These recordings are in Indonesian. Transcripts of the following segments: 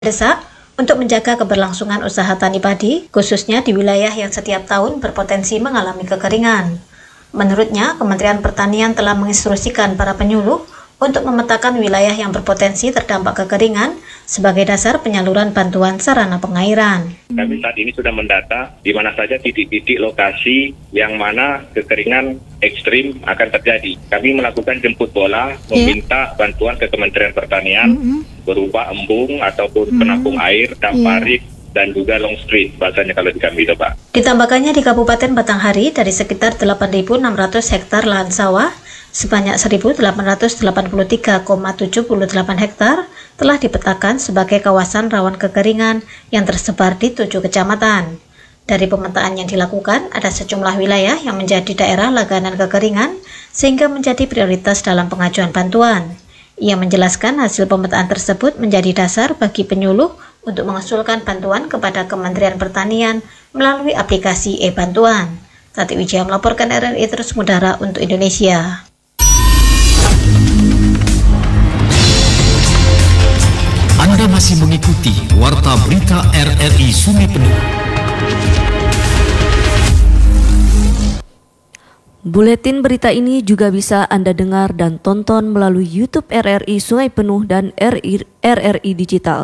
Desak untuk menjaga keberlangsungan usaha tani padi, khususnya di wilayah yang setiap tahun berpotensi mengalami kekeringan. Menurutnya, Kementerian Pertanian telah menginstruksikan para penyuluh untuk memetakan wilayah yang berpotensi terdampak kekeringan sebagai dasar penyaluran bantuan sarana pengairan. Kami saat ini sudah mendata di mana saja titik-titik lokasi yang mana kekeringan ekstrim akan terjadi. Kami melakukan jemput bola, meminta bantuan ke Kementerian Pertanian berupa embung ataupun penampung air, parit, dan juga long street, bahasanya kalau di kami itu, Pak. Ditambahkannya di Kabupaten Batanghari dari sekitar 8.600 hektar lahan sawah, sebanyak 1.883,78 hektar telah dipetakan sebagai kawasan rawan kekeringan yang tersebar di 7 kecamatan. Dari pemetaan yang dilakukan, ada sejumlah wilayah yang menjadi daerah langganan kekeringan sehingga menjadi prioritas dalam pengajuan bantuan. Ia menjelaskan hasil pemetaan tersebut menjadi dasar bagi penyuluh untuk mengusulkan bantuan kepada Kementerian Pertanian melalui aplikasi e-bantuan. Tati Wijaya melaporkan RRI Terus Mudara untuk Indonesia. Anda masih mengikuti Warta Berita RRI Sungai Penuh. Buletin berita ini juga bisa Anda dengar dan tonton melalui YouTube RRI Sungai Penuh dan RRI Digital.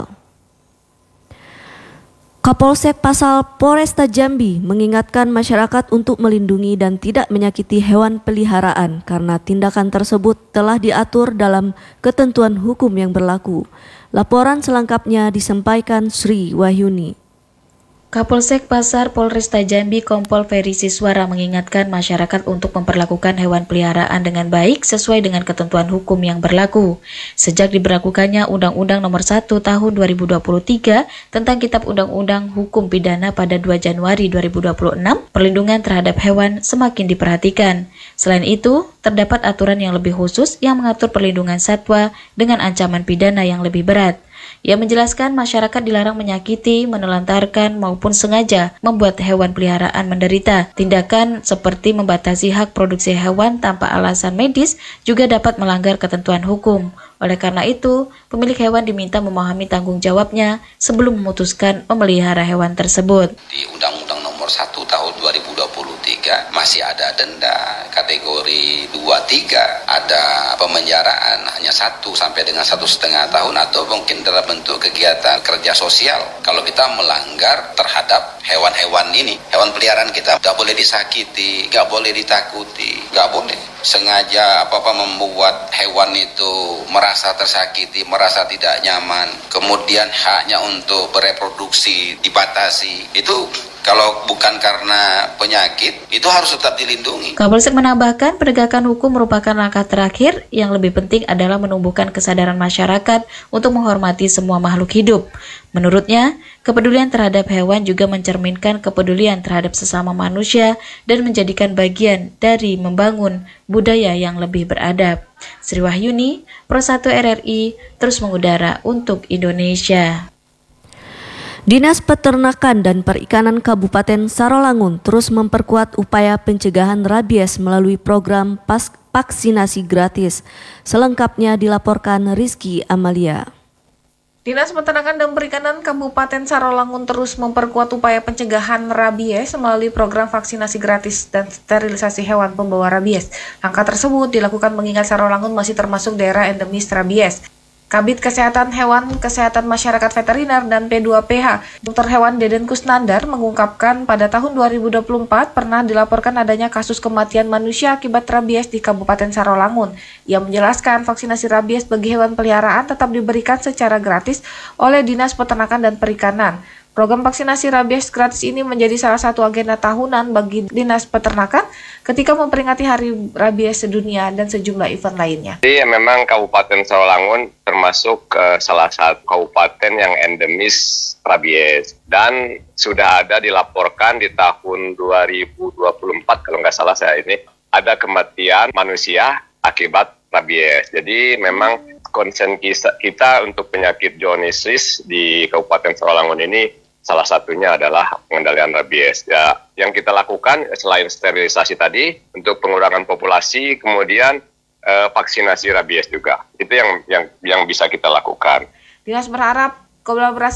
Kapolsek Pasal Polresta Jambi mengingatkan masyarakat untuk melindungi dan tidak menyakiti hewan peliharaan karena tindakan tersebut telah diatur dalam ketentuan hukum yang berlaku. Laporan selengkapnya disampaikan Sri Wahyuni. Kapolsek Pasar Polresta Jambi Kompol Ferry Siswara mengingatkan masyarakat untuk memperlakukan hewan peliharaan dengan baik sesuai dengan ketentuan hukum yang berlaku. Sejak diberlakukannya Undang-Undang Nomor 1 Tahun 2023 tentang Kitab Undang-Undang Hukum Pidana pada 2 Januari 2026, perlindungan terhadap hewan semakin diperhatikan. Selain itu, terdapat aturan yang lebih khusus yang mengatur perlindungan satwa dengan ancaman pidana yang lebih berat. Ia menjelaskan masyarakat dilarang menyakiti, menelantarkan, maupun sengaja membuat hewan peliharaan menderita. Tindakan seperti membatasi hak produksi hewan tanpa alasan medis juga dapat melanggar ketentuan hukum. Oleh karena itu, pemilik hewan diminta memahami tanggung jawabnya sebelum memutuskan memelihara hewan tersebut. Di Undang-Undang Nomor 1 Tahun 2023 masih ada denda kategori 2-3, ada pemenjaraan hanya 1 sampai dengan 1,5 tahun atau mungkin dalam bentuk kegiatan kerja sosial. Kalau kita melanggar terhadap hewan-hewan ini, hewan peliharaan kita nggak boleh disakiti, nggak boleh ditakuti, nggak boleh sengaja membuat hewan itu merasa tersakiti, merasa tidak nyaman, kemudian haknya untuk bereproduksi dibatasi. Itu kalau bukan karena penyakit, itu harus tetap dilindungi. Kapolsek menambahkan penegakan hukum merupakan langkah terakhir, yang lebih penting adalah menumbuhkan kesadaran masyarakat untuk menghormati semua makhluk hidup. Menurutnya, kepedulian terhadap hewan juga mencerminkan kepedulian terhadap sesama manusia dan menjadikan bagian dari membangun budaya yang lebih beradab. Sri Wahyuni, Pro 1 RRI, terus mengudara untuk Indonesia. Dinas Peternakan dan Perikanan Kabupaten Sarolangun terus memperkuat upaya pencegahan rabies melalui program vaksinasi gratis. Selengkapnya dilaporkan Rizky Amalia. Dinas Peternakan dan Perikanan Kabupaten Sarolangun terus memperkuat upaya pencegahan rabies melalui program vaksinasi gratis dan sterilisasi hewan pembawa rabies. Langkah tersebut dilakukan mengingat Sarolangun masih termasuk daerah endemis rabies. Kabid Kesehatan Hewan, Kesehatan Masyarakat Veteriner, dan P2PH, Dr. Hewan Deden Kusnandar mengungkapkan pada tahun 2024 pernah dilaporkan adanya kasus kematian manusia akibat rabies di Kabupaten Sarolangun. Ia menjelaskan vaksinasi rabies bagi hewan peliharaan tetap diberikan secara gratis oleh Dinas Peternakan dan Perikanan. Program vaksinasi rabies gratis ini menjadi salah satu agenda tahunan bagi Dinas Peternakan ketika memperingati Hari Rabies Sedunia dan sejumlah event lainnya. Jadi memang Kabupaten Sarolangun termasuk salah satu kabupaten yang endemis rabies dan sudah ada dilaporkan di tahun 2024 kalau nggak salah saya ini ada kematian manusia akibat rabies. Jadi memang konsen kita untuk penyakit zoonosis di Kabupaten Sarolangun ini salah satunya adalah pengendalian rabies. Ya, yang kita lakukan selain sterilisasi tadi untuk pengurangan populasi, kemudian vaksinasi rabies juga. Itu yang bisa kita lakukan. Dinas berharap kolaborasi